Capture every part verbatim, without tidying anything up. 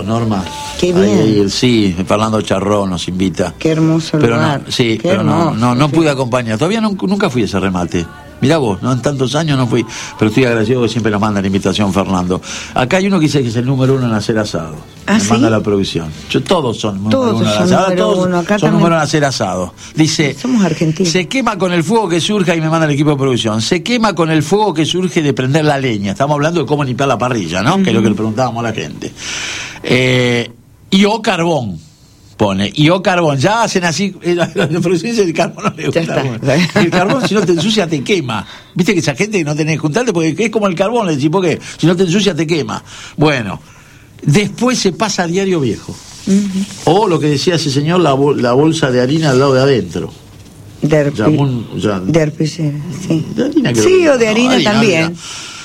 Norma. Qué bien. Ahí, ahí, sí, Fernando Charrón nos invita. Qué hermoso pero lugar. No, sí, Qué pero hermoso, no, no, no sí. pude acompañar. Todavía no, nunca fui a ese remate. Mirá vos, ¿no? En tantos años no fui. Pero estoy agradecido que siempre nos manda la invitación, Fernando. Acá hay uno que dice que es el número uno en hacer asado. ¿Ah, Me sí? manda la producción. Yo, todos son número Todos uno en son hacer asado. número Todos uno. Acá son también. número en hacer asado. Dice, somos argentinos. Se quema con el fuego que surja, y me manda el equipo de producción. Se quema con el fuego que surge de prender la leña. Estamos hablando de cómo limpiar la parrilla, ¿no? Uh-huh. Que es lo que le preguntábamos a la gente. Eh, y o carbón. Pone, y o carbón, ya hacen así, la producción dice el carbón no le gusta. El carbón, si no te ensucia, te quema. Viste que esa gente que no tenés que juntarte, porque es como el carbón, le decís, porque si no te ensucia, te quema. Bueno, después se pasa a diario viejo. Uh-huh. O lo que decía ese señor, la, bol- la bolsa de harina al lado de adentro. De, arpi- Jamón, o sea, de arpillera, sí. De harina, creo Sí, que, o de no, harina, harina también. Harina.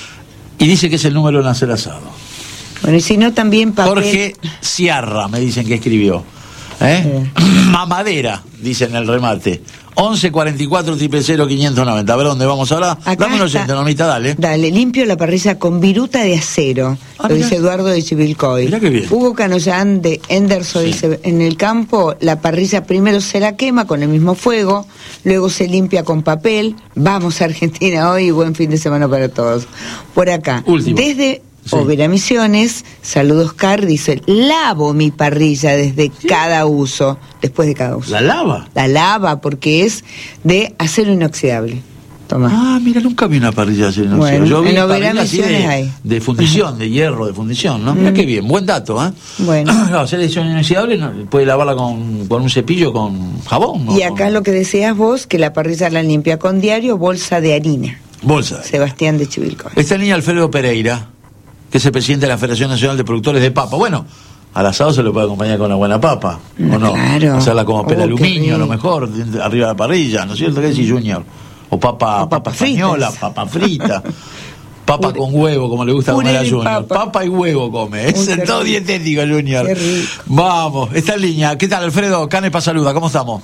Y dice que es el número en hacer asado. Bueno, y si no, también papel. Jorge Ciarra, me dicen que escribió. ¿Eh? Sí. Mamadera, dice en el remate. once cuarenta y cuatro, cero cero, quinientos noventa. A ver dónde vamos ahora. Acá Dame un oyente, Normita, dale. Dale, limpio la parrilla con viruta de acero. Ah, lo dice Eduardo de Chivilcoy. Mirá qué bien. Hugo Canollán de Enderson sí. Dice, en el campo la parrilla primero se la quema con el mismo fuego, luego se limpia con papel. Vamos a Argentina hoy y buen fin de semana para todos. Por acá. Último. Desde sí. Overa Misiones, saludos Oscar, dice, lavo mi parrilla desde sí. cada uso, después de cada uso. ¿La lava? La lava, porque es de acero inoxidable. Toma. Ah, mira, nunca vi una parrilla de acero inoxidable. Bueno, yo vi en Overa parrillas así Misiones de, hay. de fundición, de hierro, de fundición, ¿no? Mm. Mira qué bien, buen dato, ¿eh? Bueno. Claro, acero inoxidable, no, puede lavarla con, con un cepillo, con jabón. Y acá con... lo que decías vos, que la parrilla la limpia con diario, bolsa de harina. Bolsa. Sebastián de Chivilcoy. Está el niño Alfredo Pereira, que es el presidente de la Federación Nacional de Productores de Papa. Bueno, al asado se lo puede acompañar con una buena papa, no, ¿o no? Claro. Hacerla como pela oh, aluminio, a lo mejor, arriba de la parrilla, ¿no es cierto? ¿Qué decís, Junior? O papa, o papa, papa española, papa frita, papa Pure, con huevo, como le gusta comer a Junior. Papa. papa y huevo come, es Uy, todo dietético, Junior. Vamos, está en línea. ¿Qué tal, Alfredo? Canepa saluda, ¿cómo estamos?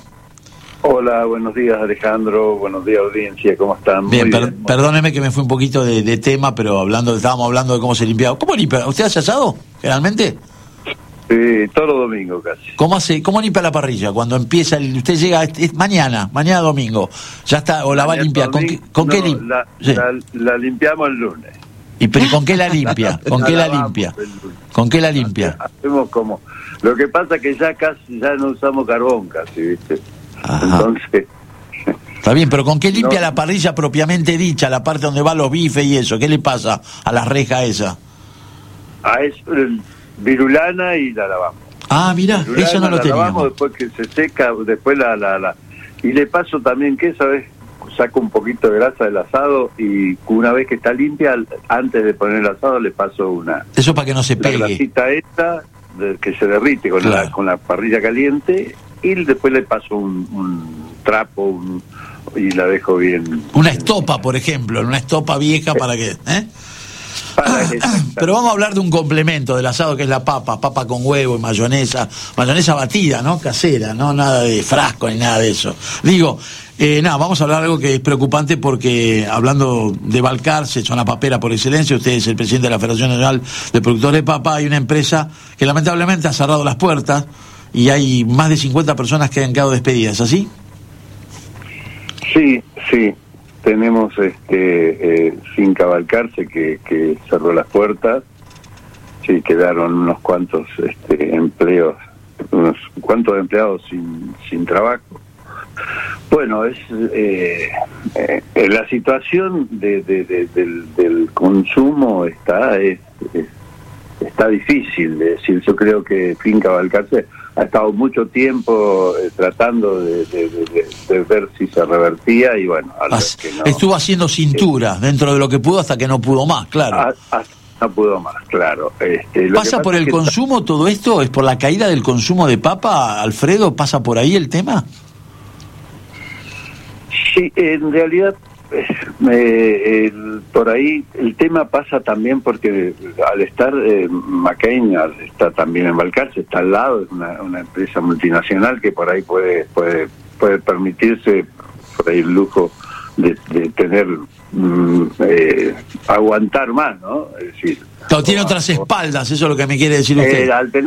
Hola, buenos días Alejandro, buenos días audiencia, ¿cómo están? Bien, Muy per, bien. Perdóneme que me fui un poquito de, de tema, pero hablando, estábamos hablando de cómo se limpiaba. ¿Cómo limpia? ¿Usted hace asado, generalmente? Sí, todos los domingos casi. ¿Cómo hace, cómo limpia la parrilla? Cuando empieza, el, usted llega, es, es mañana, mañana domingo, ya está, o la va a limpiar, ¿con qué, con no, qué limpia? La, sí. la, la limpiamos el lunes. ¿Y pero, con qué la limpia? ¿Con qué la limpia? ¿Con qué la limpia? Hacemos como, lo que pasa es que ya casi, ya no usamos carbón casi, ¿viste? Ajá. Entonces... Está bien, pero ¿con qué limpia no. la parrilla propiamente dicha, la parte donde van los bifes y eso? ¿Qué le pasa a la reja esa? A eso, el, virulana y la lavamos. Ah, mira, eso no lo la teníamos. Lavamos después que se seca, después la, la, la... Y le paso también que, ¿sabes? Saco un poquito de grasa del asado y una vez que está limpia, antes de poner el asado le paso una... Eso para que no se pegue. La grasita esta, de, que se derrite con, claro. la, con la parrilla caliente, y después le paso un, un trapo un, y la dejo bien... Una estopa, por ejemplo, una estopa vieja para que... ¿eh? Para que Pero vamos a hablar de un complemento del asado que es la papa, papa con huevo y mayonesa, mayonesa batida, ¿no? Casera, no nada de frasco ni nada de eso. Digo, eh, nada, vamos a hablar de algo que es preocupante porque hablando de Balcarce, zona papera por excelencia, usted es el presidente de la Federación Nacional de Productores de Papa, hay una empresa que lamentablemente ha cerrado las puertas y hay más de cincuenta personas que han quedado despedidas, ¿así? Sí, sí. Tenemos este eh, Finca Balcarce que, que cerró las puertas, sí, quedaron unos cuantos este, empleos, unos cuantos empleados sin, sin trabajo. Bueno, es eh, eh, la situación de, de, de, del, del consumo está es, es, está difícil, es decir, yo creo que Finca Balcarce ha estado mucho tiempo eh, tratando de, de, de, de ver si se revertía y bueno, a As, que no, estuvo haciendo cintura eh, dentro de lo que pudo hasta que no pudo más, claro. A, a, no pudo más, claro. Este, lo ¿Pasa que por el que consumo está... todo esto? ¿Es por la caída del consumo de papa, Alfredo? ¿Pasa por ahí el tema? Sí, en realidad eh, el, por ahí el tema pasa también porque al estar eh, McCain está también en Balcarce, está al lado, es una, una empresa multinacional que por ahí puede puede puede permitirse por ahí el lujo de, de tener mm, eh, aguantar más, ¿no? Es decir, Claro, tiene otras espaldas, eso es lo que me quiere decir usted. Eh, al tener